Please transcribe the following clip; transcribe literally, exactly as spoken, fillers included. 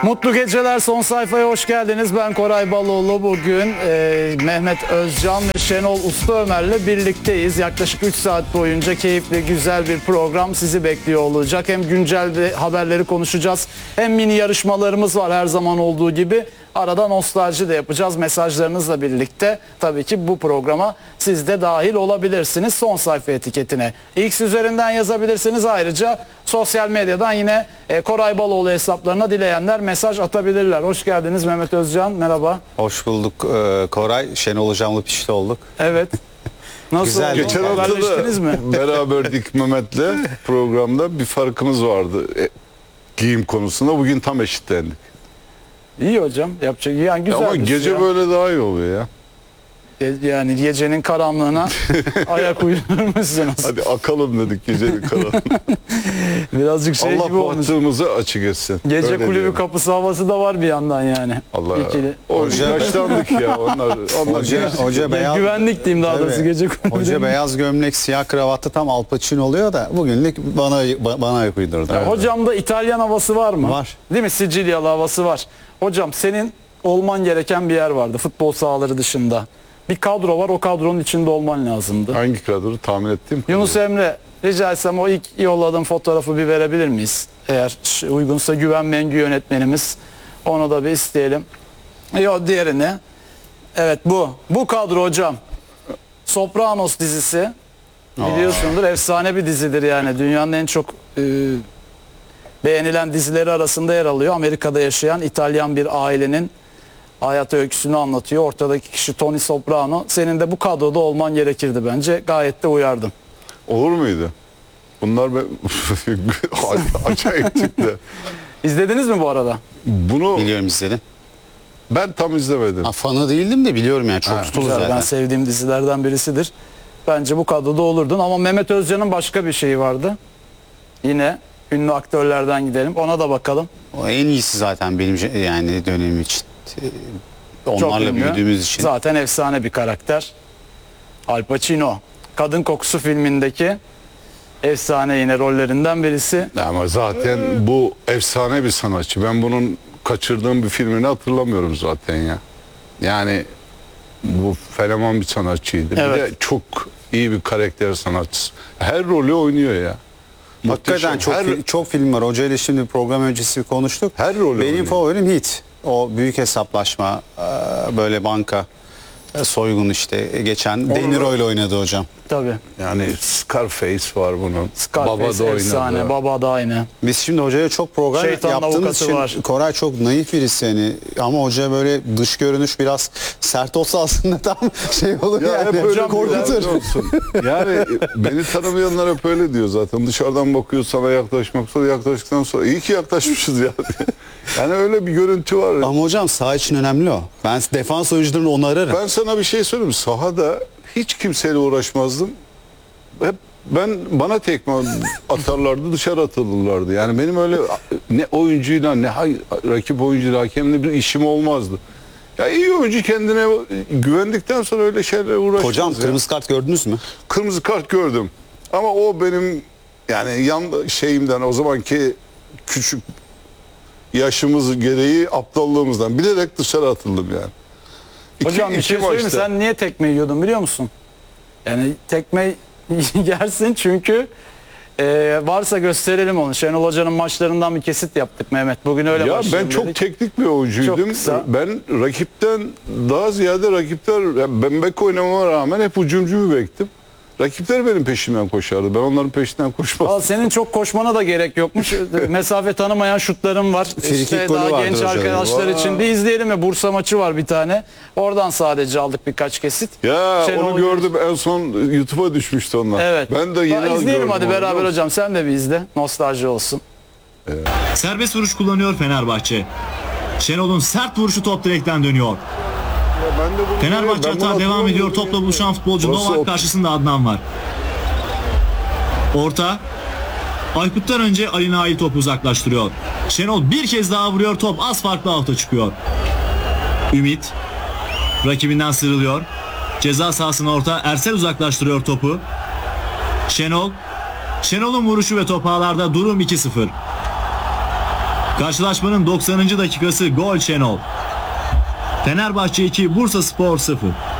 Mutlu geceler, son sayfaya hoş geldiniz. Ben Koray Baloğlu. Bugün e, Mehmet Özcan ve Şenol Usta Ömer'le birlikteyiz. Yaklaşık üç saat boyunca keyifli, güzel bir program sizi bekliyor olacak. Hem güncel haberleri konuşacağız, hem mini yarışmalarımız var her zaman olduğu gibi. Arada nostalji de yapacağız mesajlarınızla birlikte. Tabii ki bu programa siz de dahil olabilirsiniz. Son sayfa etiketine X üzerinden yazabilirsiniz. Ayrıca sosyal medyadan yine e, Koray Baloğlu hesaplarına dileyenler mesaj atabilirler. Hoş geldiniz Mehmet Özcan. Merhaba. Hoş bulduk ee, Koray. Şenol Hocam'la pişti olduk. Evet. Nasıl Güzel. oldu? Geçen hafta Haberleştiniz mi? da beraberdik Mehmet'le programda, bir farkımız vardı e, giyim konusunda. Bugün tam eşitlendik. İyi hocam. Yapacak yani güzel. Ama gece ya. böyle daha iyi oluyor ya. Yani gecenin karanlığına ayak uydurmuşsunuz. Hadi akalım dedik gecenin karanlığına. Birazcık şey Allah gibi olmuş. bahtımızı açık etsin. Gece Öyle kulübü diyelim. kapısı havası da var bir yandan yani. Allah. İkili. O Hoca- yaşlandık ya. Onlar, onlar Hoca, gençlik. hoca beyaz, Güvenlik diyeyim daha doğrusu Tabii. gece kulübü. hoca beyaz gömlek, siyah kravatta tam Al Pacino oluyor da bugünlük bana bana ayak uydurdu. Ya hocamda İtalyan havası var mı? Var. Değil mi? Sicilyalı havası var. Hocam senin olman gereken bir yer vardı futbol sahaları dışında. Bir kadro var, o kadronun içinde olman lazımdı. Hangi kadro tahmin ettiğim kadro. Yunus Emre, rica etsem o ilk yolladığım fotoğrafı bir verebilir miyiz? Eğer uygunsa Güven Mengü yönetmenimiz, onu da bir isteyelim. Yok, diğerini. Evet, bu. Bu kadro hocam. Sopranos dizisi. Biliyorsundur, efsane bir dizidir yani. Dünyanın en çok e, beğenilen dizileri arasında yer alıyor. Amerika'da yaşayan İtalyan bir ailenin hayat öyküsünü anlatıyor. Ortadaki kişi Tony Soprano. Senin de bu kadroda olman gerekirdi bence. Gayet de uyardım. Olur muydu? Bunlar ben... acayip çıktı. İzlediniz mi bu arada? Bunu Biliyorum, izledim. ben tam izlemedim. Ha, fanı değildim de biliyorum yani, çok tutulur Güzel, zaten. ben sevdiğim dizilerden birisidir. Bence bu kadroda olurdun ama Mehmet Özcan'ın başka bir şeyi vardı. Yine ünlü aktörlerden gidelim. Ona da bakalım. O en iyisi zaten benim je- yani dönemim için. Ee, Çok Onlarla ünlü. büyüdüğümüz için. Zaten efsane bir karakter. Al Pacino. Kadın Kokusu filmindeki efsane yine rollerinden birisi. Ama zaten bu efsane bir sanatçı. Ben bunun kaçırdığım bir filmini hatırlamıyorum zaten ya. Yani bu fenomen bir sanatçıydı. Evet. Bir de çok iyi bir karakter sanatçısı. Her rolü oynuyor ya. Hakikaten Muhteşem. çok, her, fil- çok film var. Hoca ile şimdi program öncesi konuştuk. Her rolü Benim oynuyor. favorim Hit. O büyük hesaplaşma, e, böyle banka e, soygun işte geçen De Niro ile oynadı hocam. Tabii. yani Scarface var bunun. Scarface Baba da efsane. oynadı. Baba da aynı. Biz şimdi hocaya çok program Şeytanın yaptığımız Avukatı için var. Koray çok naif birisi yani, ama hoca böyle dış görünüş biraz sert olsa aslında tam şey olur Ya yani. hep öyle hocam korkutur. biliyor musun? Yani beni tanımayanlar hep öyle diyor zaten. Dışarıdan bakıyor, sana yaklaşmak sonra, yaklaştıktan sonra iyi ki yaklaşmışız ya. Yani öyle bir görüntü var. Ama hocam saha için önemli o. Ben defans oyuncularını onu ararım. Ben sana bir şey söyleyeyim mi? Sahada hiç kimseyle uğraşmazdım. Hep ben bana tekme atarlardı, dışarı atılırlardı. Yani benim öyle ne oyuncuyla ne hay- rakip oyuncuyla, hakemle bir işim olmazdı. Ya iyi oyuncu kendine güvendikten sonra öyle şeylerle uğraşmaz. Hocam ya. kırmızı kart gördünüz mü? Kırmızı kart gördüm. Ama o benim yani yan şeyimden, o zamanki küçük yaşımız gereği aptallığımızdan bilerek dışarı atıldım yani. İki, Hocam bir iki şey söyleyeyim mi? maçta. Sen niye tekme yiyordun biliyor musun? Yani tekme yersin çünkü e, varsa gösterelim onu. Şenol Hoca'nın maçlarından bir kesit yaptık Mehmet. Bugün öyle Ya ben başlayalım çok dedik. teknik bir oyuncuydum. Çok kısa. Ben rakipten daha ziyade rakipler, yani ben bek oynamama rağmen hep hücumcu bir bektim. Rakipler benim peşimden koşardı. Ben onların peşinden koşmazdım. Aa, senin çok koşmana da gerek yokmuş. Mesafe tanımayan şutlarım var. Frikik İşte golü daha vardır genç hocam. arkadaşlar Vay. için bir izleyelim mi? Bursa maçı var bir tane. Oradan sadece aldık birkaç kesit. Ya Şenol onu gördüm, en son YouTube'a düşmüştü onlar. Evet. Ben de yeni Bak, izleyelim gördüm hadi onu, beraber biliyor hocam. Sen de bir izle. Nostalji olsun. Serbest vuruş kullanıyor Fenerbahçe. Şenol'un sert vuruşu top direkten dönüyor. musun? Ben de bunu Fenerbahçe ben bunu hata devam ediyor. hatırlamıyorum. Topla buluşan futbolcu Burası Novak o- karşısında Adnan var. Orta. Aykut'tan önce Ali Nail topu uzaklaştırıyor. Şenol bir kez daha vuruyor. Top az farklı alta çıkıyor. Ümit. Rakibinden sıyrılıyor. Ceza sahasına orta. Ersel uzaklaştırıyor topu. Şenol. Şenol'un vuruşu ve top ağlarda, durum iki sıfır. Karşılaşmanın doksanıncı dakikası gol Şenol. Fenerbahçe iki, Bursaspor sıfır.